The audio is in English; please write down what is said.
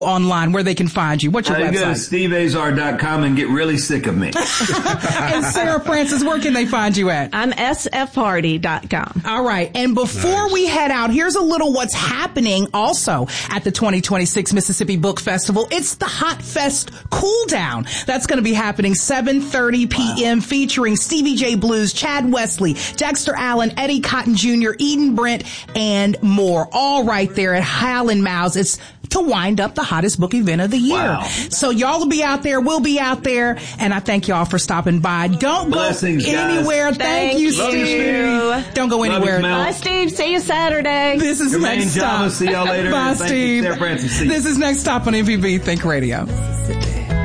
online where they can find you. What's your website? You go to steveazar.com and get really sick of me. And Sarah Francis, where can they find you at? I'm sfhardy.com. All right. And before we head out, here's a little what's happening also at the 2026 Mississippi Book Festival. It's the Hot Fest Cool Down. That's going to be happening 7:30 p.m. featuring Stevie J Blues, Chad Wesley, Dexter Allen, Eddie Cotton Jr., Eden Brent, and more. All right there at Howlin' Mouse. It's to wind up the hottest book event of the year. Wow. So y'all will be out there. We'll be out there. And I thank y'all for stopping by. Don't Blessings, go anywhere. Guys. Thank you, Love you, Steve. Steve. Don't go anywhere. Bye, Steve. See you Saturday. This is Jermaine Next Stop. Java. See y'all later. Bye, Thank Steve. you, Sarah Francis. See you. This is Next Stop on MPB Think Radio.